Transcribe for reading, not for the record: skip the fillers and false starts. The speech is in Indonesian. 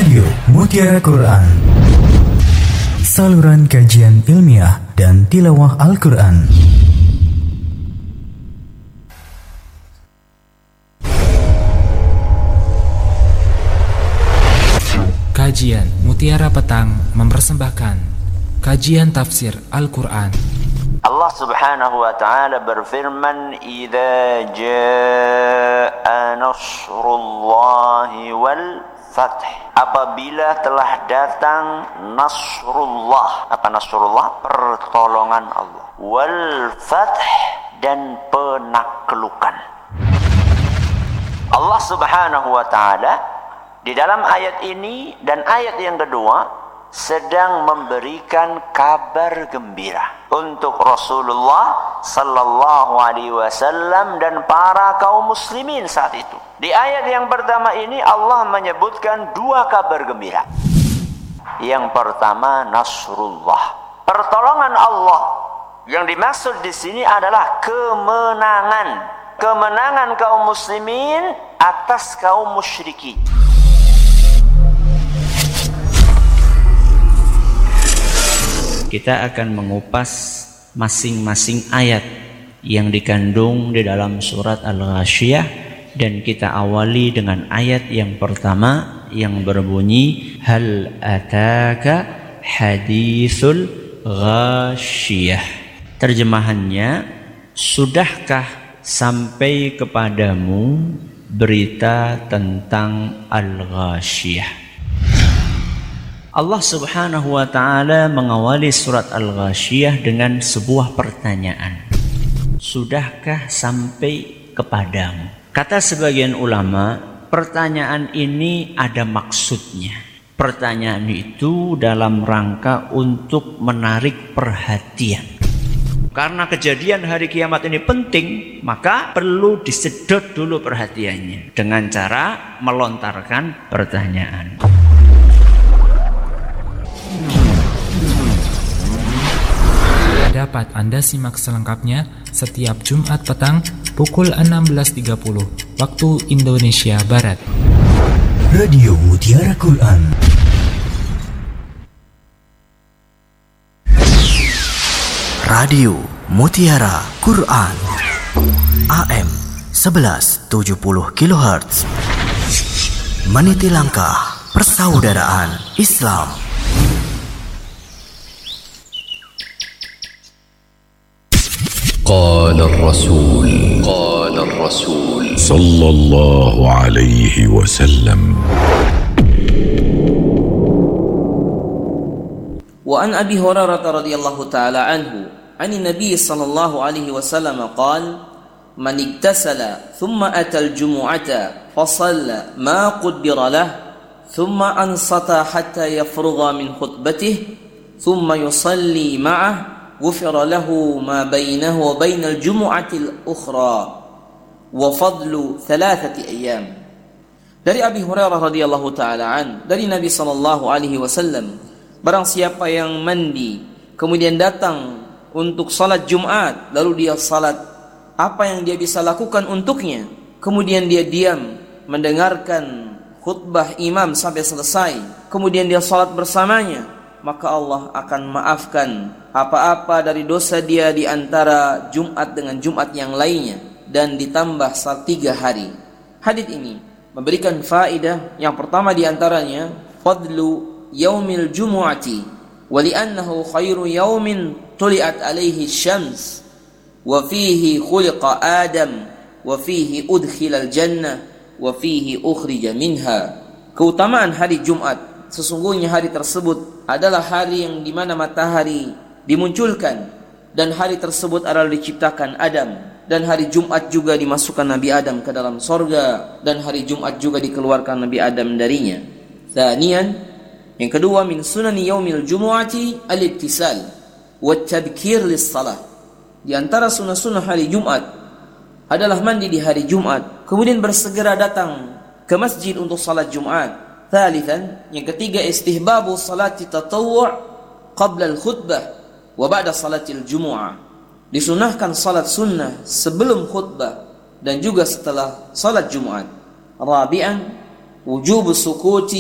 Radio Mutiara Quran, saluran kajian ilmiah dan tilawah Al-Quran. Kajian Mutiara Petang mempersembahkan kajian tafsir Al-Quran. Allah subhanahu wa ta'ala berfirman, "Idza jaa nasrullahi wal fath." Apabila telah datang nasrullah. Apa nasrullah? Pertolongan Allah. Wal fath, dan penaklukan. Allah subhanahu wa ta'ala di dalam ayat ini dan ayat yang kedua sedang memberikan kabar gembira untuk Rasulullah sallallahu alaihi wasallam dan para kaum muslimin saat itu. Di ayat yang pertama ini Allah menyebutkan dua kabar gembira. Yang pertama nasrullah, pertolongan Allah. Yang dimaksud di sini adalah kemenangan. Kemenangan kaum muslimin atas kaum musyrikin. Kita akan mengupas masing-masing ayat yang dikandung di dalam surat Al-Ghasyiyah, dan kita awali dengan ayat yang pertama yang berbunyi hal ataka hadithul ghasyiyah. Terjemahannya, sudahkah sampai kepadamu berita tentang Al-Ghasyiyah. Allah subhanahu wa ta'ala mengawali surat Al-Ghasyiyah dengan sebuah pertanyaan. Sudahkah sampai kepadamu? Kata sebagian ulama, pertanyaan ini ada maksudnya. Pertanyaan itu dalam rangka untuk menarik perhatian. Karena kejadian hari kiamat ini penting, maka perlu disedot dulu perhatiannya dengan cara melontarkan pertanyaan. Dapat Anda simak selengkapnya setiap Jumat petang pukul 16.30 waktu Indonesia Barat. Radio Mutiara Quran. Radio Mutiara Quran. AM 1170 kHz. Meniti langkah persaudaraan Islam. قال الرسول صلى الله عليه وسلم. وعن أبي هريرة رضي الله تعالى عنه عن النبي صلى الله عليه وسلم قال: من اغتسل ثم أتى الجمعة فصلى ما قدر له ثم أنصت حتى يفرغ من خطبته ثم يصلي معه غفر له ما بينه وبين الجمعة الأخرى وفضل 3 أيام. Dari Abi Hurairah radhiyallahu taala an, dari Nabi sallallahu alaihi wasallam, barang siapa yang mandi kemudian datang untuk salat Jumat, lalu dia salat, apa yang dia bisa lakukan untuknya? Kemudian dia diam mendengarkan khutbah imam sampai selesai, kemudian dia salat bersamanya, maka Allah akan maafkan apa-apa dari dosa dia di antara Jumat dengan Jumat yang lainnya, dan ditambah 3 hari. Hadits ini memberikan faedah. Yang pertama di antaranya fadlu yaumil jumu'ati wa li'annahu khairu yaumin tuli'at alaihi syams wa fihi khuliqa Adam wa fihi udkhilal jannah wa fihi ukhrija minha. Keutamaan hari Jumat, sesungguhnya hari tersebut adalah hari yang dimana matahari dimunculkan, dan hari tersebut adalah diciptakan Adam, dan hari Jumat juga dimasukkan Nabi Adam ke dalam sorga, dan hari Jumat juga dikeluarkan Nabi Adam darinya. Thaniyan, yang kedua, min sunani yaumil jumu'ati al-ibtisal wa tabkir lis-salah. Di antara sunnah-sunnah hari Jumat adalah mandi di hari Jumat, kemudian bersegera datang ke masjid untuk salat Jumat. Thalithan, yang ketiga, istihbabu salati tatawwu' qabla al-khutbah wa ba'da salatil jumu'ah. Disunahkan salat sunnah sebelum khutbah dan juga setelah salat Jumat. Rabi'an, wujub sukuti